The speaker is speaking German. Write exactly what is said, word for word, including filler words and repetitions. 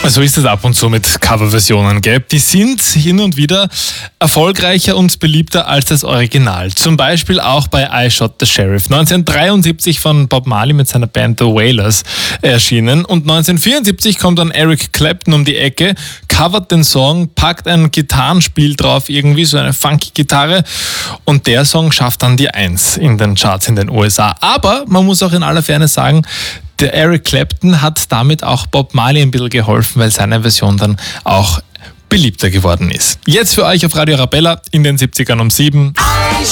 So ist es ab und zu mit Coverversionen, gell? Die sind hin und wieder erfolgreicher und beliebter als das Original. Zum Beispiel auch bei I Shot the Sheriff. neunzehnhundertdreiundsiebzig von Bob Marley mit seiner Band The Wailers erschienen. Und neunzehnhundertvierundsiebzig kommt dann Eric Clapton um die Ecke, covert den Song, packt ein Gitarrenspiel drauf, irgendwie so eine funky Gitarre. Und der Song schafft dann die Eins in den Charts in den U S A. Aber man muss auch in aller Fairness sagen, der Eric Clapton hat damit auch Bob Marley ein bisschen geholfen, weil seine Version dann auch beliebter geworden ist. Jetzt für euch auf Radio Arabella in den siebzigern um sieben.